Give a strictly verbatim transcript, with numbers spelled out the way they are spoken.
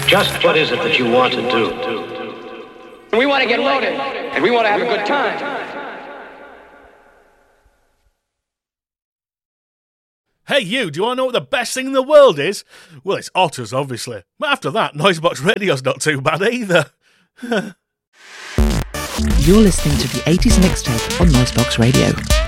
Just what is it that you want to do? We want to get loaded, and we want to have a good time. Hey you, do you want to know what the best thing in the world is? Well, it's otters, obviously. But after that, Noisebox Radio's not too bad either. You're listening to the eighties Mixtape on Noisebox Radio.